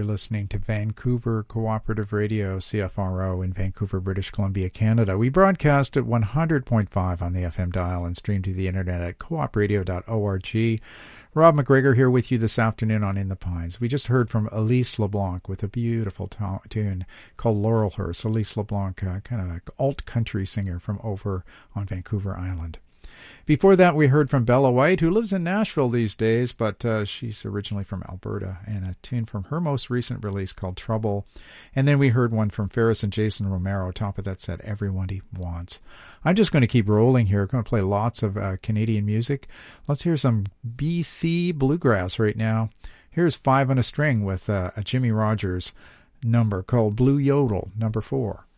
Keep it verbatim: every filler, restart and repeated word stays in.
You're listening to Vancouver Cooperative Radio, C F R O, in Vancouver, British Columbia, Canada. We broadcast at one hundred point five on the F M dial and stream to the internet at coop radio dot org. Rob McGregor here with you this afternoon on In the Pines. We just heard from Elise LeBlanc with a beautiful t- tune called Laurelhurst. Elise LeBlanc, uh, kind of an alt-country singer from over on Vancouver Island. Before that, we heard from Bella White, who lives in Nashville these days, but uh, she's originally from Alberta, and a tune from her most recent release called Trouble. And then we heard one from Ferris and Jason Romero, top of that set, Everyone He Wants. I'm just going to keep rolling here. I'm going to play lots of uh, Canadian music. Let's hear some B C bluegrass right now. Here's Five on a String with uh, a Jimmy Rogers number called Blue Yodel, number four.